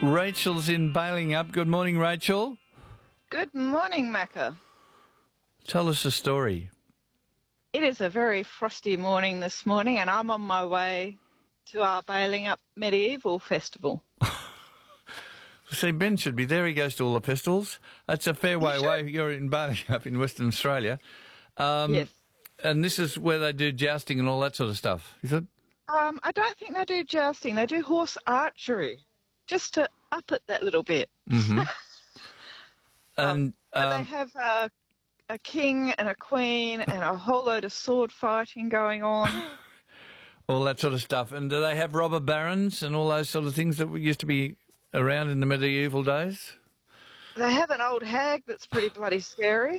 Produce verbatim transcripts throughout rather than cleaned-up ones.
Rachel's in Bailing Up. Good morning, Rachel. Good morning, Macca. Tell us a story. It is a very frosty morning this morning, and I'm on my way to our Bailing Up Medieval Festival. See, Ben should be there. He goes to all the festivals. That's a fair way away. You're in Bailing Up in Western Australia. Um, yes. And this is where they do jousting and all that sort of stuff, is it? Um, I don't think they do jousting. They do horse archery, just to up it that little bit. Mm-hmm. um, and um, they have a, a king and a queen and a whole load of sword fighting going on. all that sort of stuff. And do they have robber barons and all those sort of things that used to be around in the medieval days? They have an old hag that's pretty bloody scary.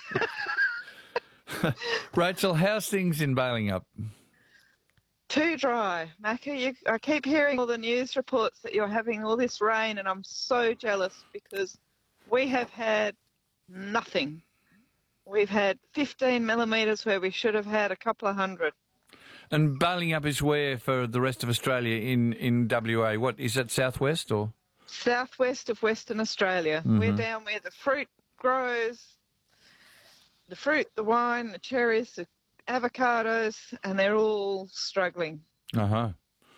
Rachel, how's things in Bailing Up? Too dry, Macca. You, I keep hearing all the news reports that you're having all this rain, and I'm so jealous because we have had nothing. We've had fifteen millimetres where we should have had a couple of hundred. And Bailing Up is where for the rest of Australia in, in W A? What, is that southwest or? Southwest of Western Australia. Mm-hmm. We're down where the fruit grows, the fruit, the wine, the cherries, the avocados, and they're all struggling. Uh-huh.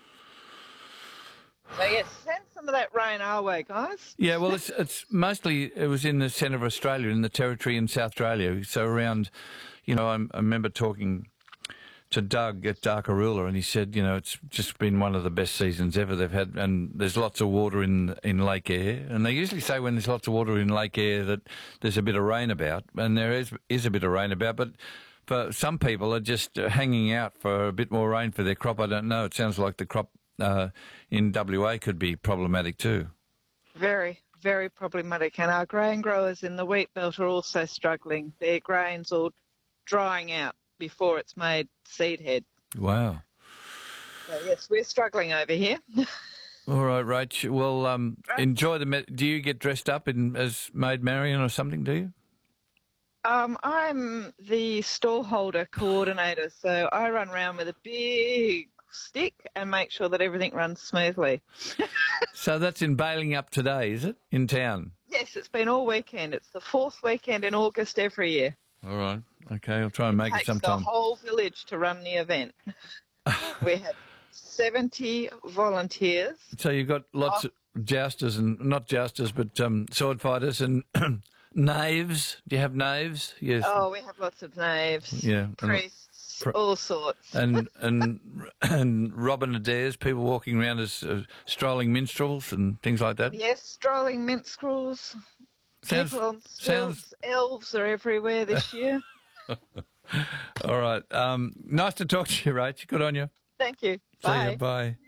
So, yes, send some of that rain our way, guys. Yeah, well, it's it's mostly, it was in the centre of Australia, in the Territory in South Australia. So around, you know, I, I remember talking to Doug at Darkaroola, and he said, you know, it's just been one of the best seasons ever they've had, and there's lots of water in in Lake Eyre. And they usually say when there's lots of water in Lake Eyre that there's a bit of rain about, and there is is a bit of rain about, but for some people are just hanging out for a bit more rain for their crop. I don't know. It sounds like the crop uh, in W A could be problematic too. Very, very problematic. And our grain growers in the wheat belt are also struggling. Their grain's all drying out before it's made seed head. Wow. So, yes, we're struggling over here. All right, Rach. Well, um, enjoy the... Me- do you get dressed up in as Maid Marian or something, do you? Um, I'm the stallholder coordinator, so I run around with a big stick and make sure that everything runs smoothly. So that's in Bailing Up today, is it, in town? Yes, it's been all weekend. It's the fourth weekend in August every year. All right. Okay, I'll try and make it, it sometime. It takes the whole village to run the event. We have seventy volunteers. So you've got lots oh. of jousters, and not jousters, but um, sword fighters and... Knaves? Do you have knaves? Yes. Oh, we have lots of knaves. Yeah. Priests, and, all sorts. And and and Robin Adair's, people walking around as uh, strolling minstrels and things like that. Yes, strolling minstrels. Sounds, people on sounds... Elves are everywhere this year. All right. Um, nice to talk to you, Rach. Good on you. Thank you. See Bye. you. Bye.